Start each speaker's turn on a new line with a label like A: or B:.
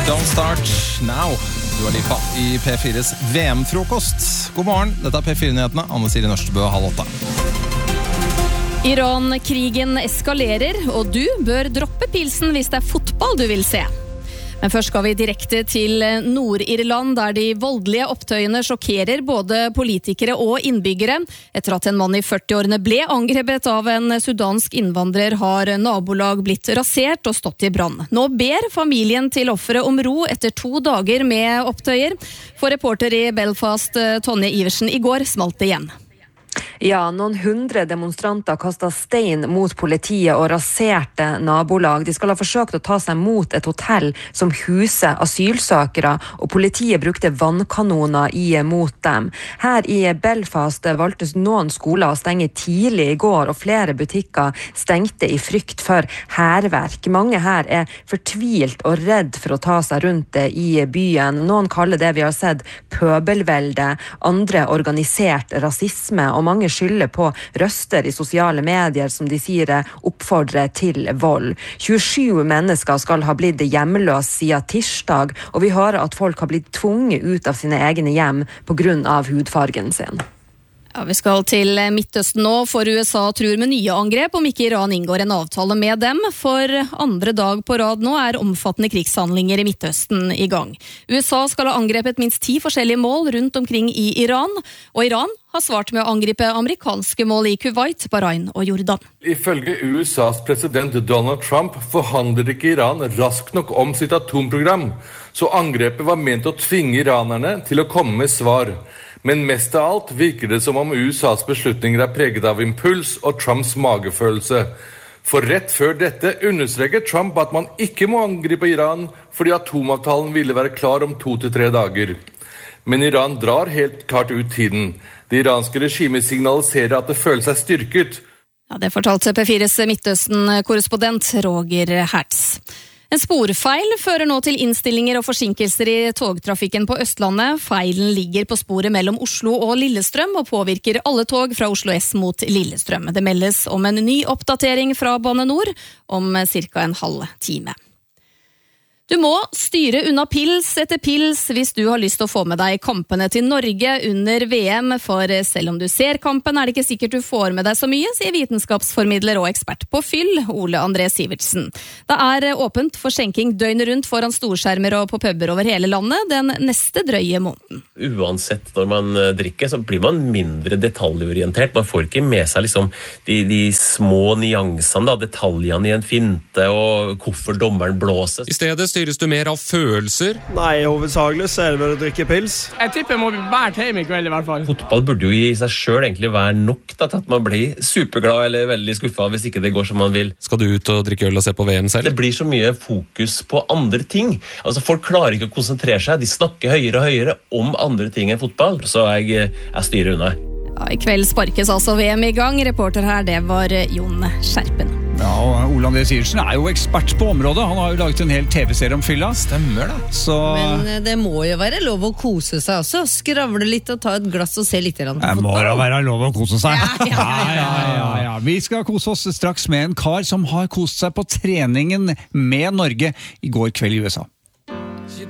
A: Don't Start Now. Du Lipa I P4s VM-frokost. God morgen, dette P4-nyhetene. Anne Siri Nørstebø, 7:30.
B: Iran-krigen eskalerer, og du bør droppe pilsen hvis det fotball du vil se. Men først skal vi direkte til Nord-Irland, der de voldelige opptøyene sjokkerer både politikere og innbyggere. Etter at en mann I 40-årene ble angrepet av en sudansk innvandrer, har nabolag blitt rasert og stått I brann. Nå ber familien til offeret om ro etter 2 dager med opptøyer. For reporter I Belfast, Tonje Iversen, I går smalt det igjen.
C: Ja, noen 100 demonstranter kastet stein mot politiet og raserte nabolag. De skal ha forsøkt å ta seg mot et hotell som huser asylsøkere, og politiet brukte vannkanoner mot dem. Her I Belfast valgtes noen skoler å stenge tidlig I går, og flere butikker stengte I frykt for hærverk. Mange her fortvilt og redd for å ta seg rundt I byen. Noen kaller det vi har sett pøbelvelde, andre organisert rasisme, og mange skylder på røster I sosiale medier som de sier oppfordrer til vold. 27 mennesker skal ha blitt hjemløse siden tirsdag, og vi hører at folk har blitt tvunget ut av sine egne hjem på grunn av hudfargen sin.
B: Ja, vi skal til Midtøsten nå, for USA truer med nye angrep om ikke Iran inngår en avtale med dem. For andre dag på rad nå omfattende krigshandlinger I Midtøsten I gang. USA skal ha angrepet minst 10 forskjellige mål rundt omkring I Iran, og Iran har svart med å angripe amerikanske mål I Kuwait, Bahrain og Jordan.
D: Ifølge USAs president Donald Trump forhandler ikke Iran raskt nok om sitt atomprogram, så angrepet var ment å tvinge iranerne til å komme med svar. Men mest av alt virker det som om USAs beslutninger preget av impuls og Trumps magefølelse. For rett før dette understreker Trump at man ikke må angripe Iran, fordi atomavtalen ville være klar om 2 til 3 dager. Men Iran drar helt klart ut tiden. Det iranske regimet signaliserer at det føler seg styrket.
B: Ja, det fortalte P4s Midtøsten-korrespondent Roger Hertz. En sporfeil fører nå til innstillinger og forsinkelser I togtrafikken på Østlandet. Feilen ligger på sporet mellom Oslo og Lillestrøm og påvirker alle tog fra Oslo S mot Lillestrøm. Det meldes om en ny oppdatering fra Bane Nor om cirka en halv time. Du må styre unna pils etter pils hvis du har lyst til å få med deg kampene til Norge under VM, for selv om du ser kampen det ikke sikkert du får med deg så mye, sier vitenskapsformidler og ekspert på fyll, Ole André Sivertsen. Det åpent for skjenking døgnet rundt foran storskjermer og på puber over hele landet den neste drøye måneden.
E: Uansett når man drikker, så blir man mindre detaljorientert. Man får ikke med seg liksom de små nyansene, detaljene I en finte og hvorfor dommeren blåser.
F: I stedet styres du mer av følelser?
G: Nei, hovedsakelig så det vel å drikke pils.
H: Jeg tipper må bli bært hjem I kveld I hvert fall.
E: Fotball burde jo I seg selv egentlig være nok til at man blir superglad eller veldig skuffet hvis ikke det går som man vil.
F: Skal du ut og drikke øl og se på VM selv?
E: Det blir så mye fokus på andre ting. Altså folk klarer ikke å konsentrere seg. De snakker høyere og høyere om andre ting enn fotball. Så jeg styrer unna.
B: Ja, I kveld sparkes altså VM I gang. Reporter her, det var Jon Skjerpen.
I: Ja, og Ole André Sivertsen jo ekspert på området. Han har jo laget en hel TV-serie om fylla.
A: Stemmer det.
J: Men det må jo være lov å kose seg også. Skravle litt og ta et glass og se litt på fotball.
I: Det må jo være lov å kose seg.
J: Ja.
I: Vi skal kose oss straks med en kar som har kost seg på treningen med Norge I går kveld I USA.